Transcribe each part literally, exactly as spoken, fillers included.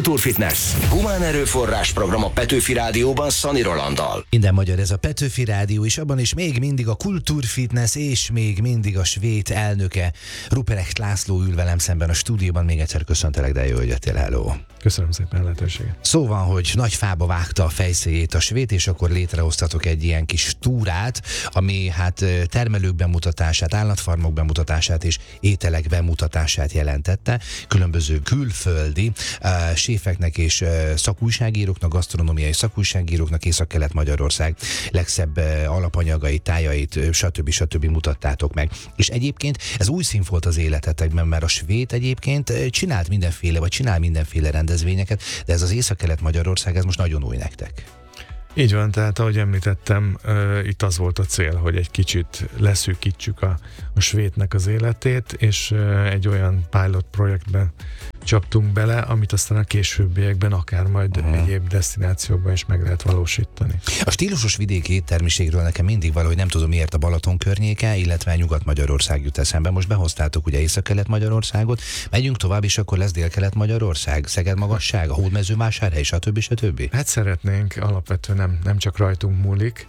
Kultúrfitness. Humán erőforrás program a Petőfi Rádióban Szani Rolanddal. Minden magyar, ez a Petőfi Rádió, és abban is még mindig a Kultúrfitness, és még mindig a Svéd elnöke Ruprecht László ül velem szemben a stúdióban. Még egyszer köszöntelek, de jó, hogy jöttél, hello. Köszönöm szépen a lehetőséget. Szó van, hogy nagy fába vágta a fejszéjét a svéd, és akkor létrehoztatok egy ilyen kis túrát, ami hát termelők bemutatását, állatfarmok bemutatását és ételek bemutatását jelentette. Különböző külföldi uh, séfeknek és uh, szakújságíróknak, gasztronómiai szakújságíróknak Észak-Kelet-Magyarország legszebb uh, alapanyagait, tájait, uh, stb. stb. Mutattátok meg. És egyébként ez új szín volt az életetekben, mert a svéd egyébként uh, csinált mindenféle, vagy csinál mindenféle rendezvényeket, de ez az Észak-Kelet-Magyarország, ez most nagyon új nektek. Így van, tehát ahogy említettem, uh, itt az volt a cél, hogy egy kicsit leszűkítsük a, a svédnek az életét, és uh, egy olyan pilot projektben csaptunk bele, amit aztán a későbbiekben akár majd uh-huh. egyéb desztinációkban is meg lehet valósítani. A stílusos vidéki éttermiségről nekem mindig valahogy nem tudom miért a Balaton környéke, illetve Nyugat-Magyarország jut eszembe. Most behoztátok ugye Észak-Kelet-Magyarországot, megyünk tovább, és akkor lesz Dél-Kelet-Magyarország, Szeged magasság, a Hódmezővásárhely, stb. stb. Hát szeretnénk, alapvetően nem, nem csak rajtunk múlik,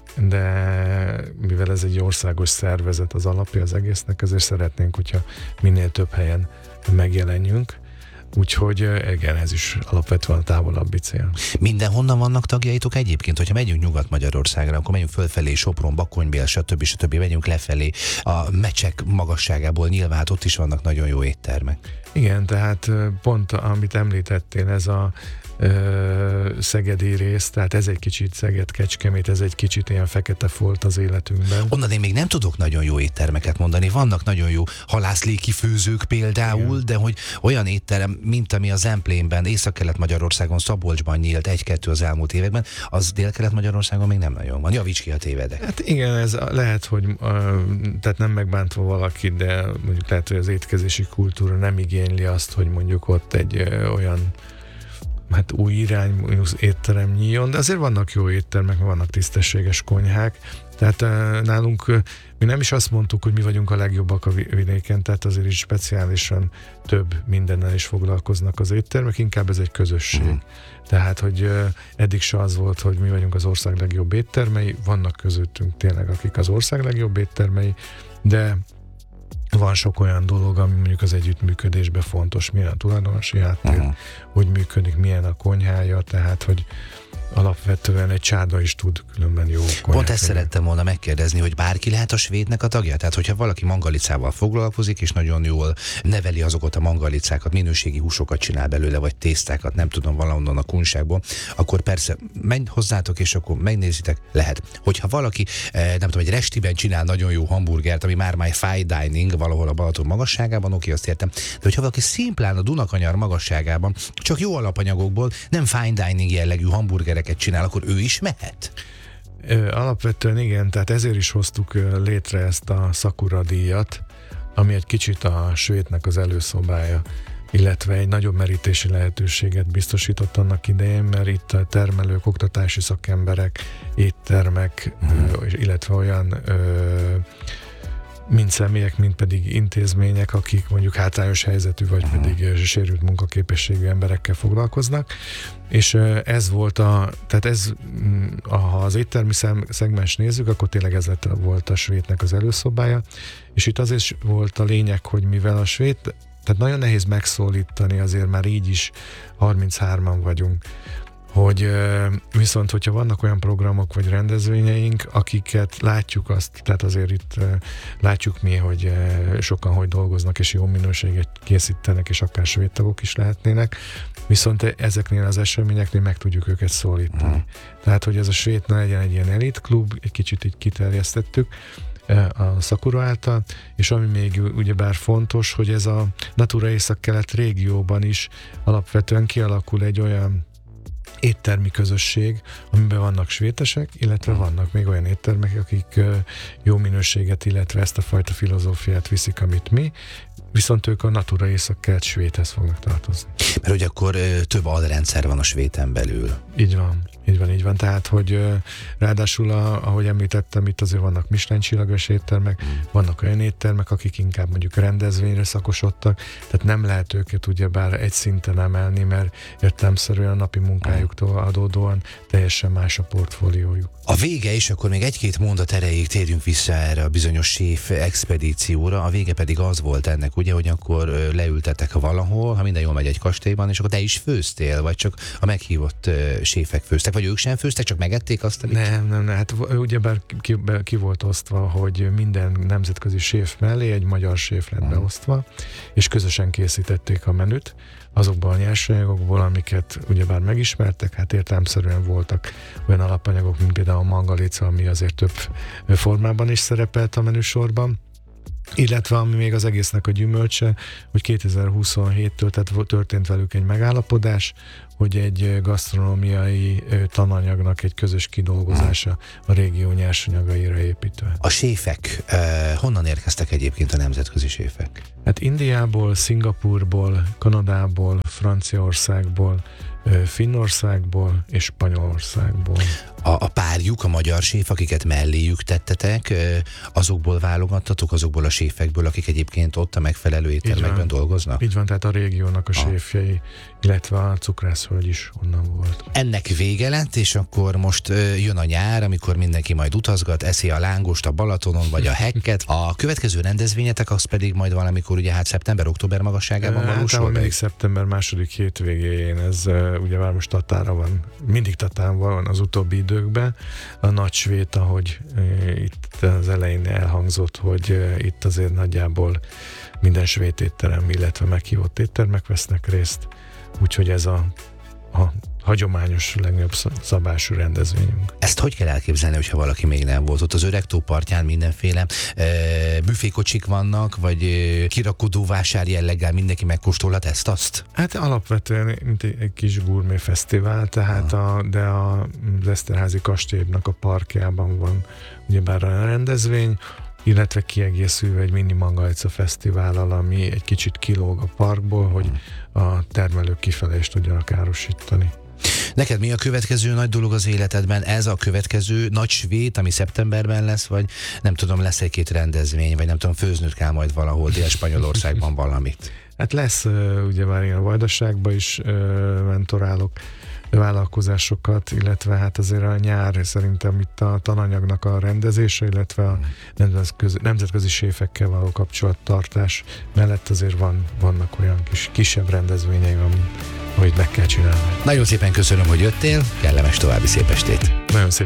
de mivel ez egy országos szervezet az alapja az egésznek, ezért szeretnénk, hogyha minél több helyen megjelenjünk. Úgyhogy igen, ez is alapvetően a távolabbi cél. Mindenhonnan vannak tagjaitok egyébként? Hogyha megyünk Nyugat-Magyarországra, akkor megyünk fölfelé, Sopron, Bakonybél, stb. stb. Megyünk lefelé a Mecsek magasságából, nyilván ott is vannak nagyon jó éttermek. Igen, tehát pont amit említettél, ez a ö, szegedi rész, tehát ez egy kicsit Szeged-Kecskemét, ez egy kicsit ilyen fekete folt az életünkben. Onnan én még nem tudok nagyon jó éttermeket mondani, vannak nagyon jó halászléki főzők például, igen. De hogy olyan étterem, mint ami a Zemplénben, Észak-Kelet-Magyarországon, Szabolcsban nyílt egy-kettő az elmúlt években, az Dél-Kelet-Magyarországon még nem nagyon van. Javíts ki, ha tévedek. Hát igen, ez lehet, hogy uh, tehát nem megbántva valaki, de mondjuk lehet, hogy az étkezési kultúra nem igényli azt, hogy mondjuk ott egy uh, olyan hát új irányú étterem nyíljon, de azért vannak jó éttermek, vannak tisztességes konyhák, tehát uh, nálunk uh, mi nem is azt mondtuk, hogy mi vagyunk a legjobbak a vidéken, tehát azért is speciálisan több mindennel is foglalkoznak az éttermek, inkább ez egy közösség. Mm. Tehát, hogy uh, eddig se az volt, hogy mi vagyunk az ország legjobb éttermei, vannak közöttünk tényleg, akik az ország legjobb éttermei, de van sok olyan dolog, ami mondjuk az együttműködésben fontos, milyen a tulajdonosi háttér, uh-huh. hogy működik, milyen a konyhája, tehát, hogy alapvetően egy csárda is tud különben jó konyhát. Pont ezt szerettem volna megkérdezni, hogy bárki lehet a svédnek a tagja? Tehát, hogyha valaki mangalicával foglalkozik, és nagyon jól neveli azokat a mangalicákat, minőségi húsokat csinál belőle, vagy tésztákat, nem tudom, valahonnan a kunságból, akkor persze menj hozzátok, és akkor megnézitek, lehet. Hogyha valaki, nem tudom, egy restiben csinál nagyon jó hamburgert, ami már már fine dining, valahol a Balaton magasságában, oké, azt értem. De hogyha valaki szimplán a Dunakanyar magasságában, csak jó alapanyagokból, nem fine dining jellegű hamburgereket csinál, akkor ő is mehet? Alapvetően igen, tehát ezért is hoztuk létre ezt a Sakura díjat, ami egy kicsit a svédnek az előszobája, illetve egy nagyobb merítési lehetőséget biztosított annak idején, mert itt a termelők, oktatási szakemberek, éttermek, hmm. illetve olyan ö, mind személyek, mind pedig intézmények, akik mondjuk hátrányos helyzetű, vagy uh-huh. pedig sérült munkaképességű emberekkel foglalkoznak, és ez volt a, tehát ez, ha az éttermi szegmens nézzük, akkor tényleg ez volt a svédnek az előszobája, és itt azért volt a lényeg, hogy mivel a svéd, tehát nagyon nehéz megszólítani, azért már így is harminchárman vagyunk, hogy viszont, hogyha vannak olyan programok vagy rendezvényeink, akiket látjuk azt, tehát azért itt látjuk mi, hogy sokan hogy dolgoznak, és jó minőséget készítenek, és akár svéd tagok is lehetnének, viszont ezeknél az eseményeknél meg tudjuk őket szólítani. Mm. Tehát, hogy ez a svéd ne legyen egy ilyen elitklub, egy kicsit így kiterjesztettük a Sakura által, és ami még ugyebár fontos, hogy ez a Natura Észak-Kelet régióban is alapvetően kialakul egy olyan éttermi közösség, amiben vannak svétesek, illetve vannak még olyan éttermek, akik jó minőséget, illetve ezt a fajta filozófiát viszik, amit mi, viszont ők a Natura Észak-Kelet svéthez fognak tartozni. Mert hogy akkor ö, több alrendszer van a svéten belül. Így van, így van, így van. Tehát, hogy ö, ráadásul, a, ahogy említettem, itt azért vannak Michelin-csillagos éttermek, mm. vannak olyan éttermek, akik inkább mondjuk rendezvényre szakosodtak, tehát nem lehet őket ugyebár egy szinten emelni, mert értelemszerűen a napi munkájuktól adódóan teljesen más a portfóliójuk. A vége is, akkor még egy-két mondat erejéig térjünk vissza erre a bizonyos séf expedícióra. A vége pedig az volt ennek, ugye, hogy akkor leültetek valahol, ha minden jól megy egy kastélyban, és akkor te is főztél, vagy csak a meghívott séfek főztek, vagy ők sem főztek, csak megették azt, amit... Nem, nem, nem, hát ugyebár ki, ki volt osztva, hogy minden nemzetközi séf mellé egy magyar séf lett beosztva, és közösen készítették a menüt, azokban a nyersanyagokból, amiket ugyebár megismertek, hát értelemszerűen voltak olyan alapanyagok, mint például a mangalica, ami azért több formában is szerepelt a menüsorban, illetve ami még az egésznek a gyümölcse, hogy kétezer-huszonhéttől tehát történt velük egy megállapodás, hogy egy gasztronómiai tananyagnak egy közös kidolgozása a régió nyersanyagaira építve. A séfek eh, honnan érkeztek egyébként a nemzetközi séfek? Hát Indiából, Szingapúrból, Kanadából, Franciaországból, Finnországból és Spanyolországból. A, a párjuk, a magyar séf, akiket melléjük tettetek, azokból válogattatok, azokból a séfekből, akik egyébként ott a megfelelő éttermekben dolgoznak? Így van, tehát a régiónak a séfjei, illetve a cukrászhölgy is onnan volt. Ennek vége lett, és akkor most jön a nyár, amikor mindenki majd utazgat, eszi a lángost a Balatonon, vagy a hekket. A következő rendezvényetek az pedig majd valamikor ugye hát szeptember-október magasságában valósul meg? Mindig szeptember második hétvégéjén, ez ugye már most Tatára van, mindig Tatán van az utóbbi időkben. A nagy svét, ahogy e, itt az elején elhangzott, hogy e, itt azért nagyjából minden svéd étterem, illetve meghívott éttermek vesznek részt, úgyhogy ez a, a hagyományos, legnagyobb szabású rendezvényünk. Ezt hogy kell elképzelni, hogyha valaki még nem volt ott? Az Öregtó partján mindenféle e, büfékocsik vannak, vagy e, kirakodóvásár jelleggel mindenki megkóstolhat ezt-azt? Hát alapvetően mint egy, egy kis gurmé fesztivál, tehát a, de a Eszterházi kastélynak a parkjában van ugyebár a rendezvény, illetve kiegészülve egy mini mangalica fesztivállal, ami egy kicsit kilóg a parkból, hogy a termelők kifele is tudjanak károsítani. Neked mi a következő nagy dolog az életedben? Ez a következő nagy svét, ami szeptemberben lesz, vagy nem tudom, lesz egy-két rendezvény, vagy nem tudom, főznöd kell majd valahol Dél-Spanyolországban valamit? Hát lesz, ugye már én a Vajdaságban is mentorálok vállalkozásokat, illetve hát azért a nyár szerintem itt a tananyagnak a rendezése, illetve a nemzetközi, nemzetközi séfekkel való kapcsolattartás mellett azért van, vannak olyan kis, kisebb rendezvényeim, amit, amit meg kell csinálni. Nagyon szépen köszönöm, hogy jöttél, kellemes további szép estét! Nagyon szépen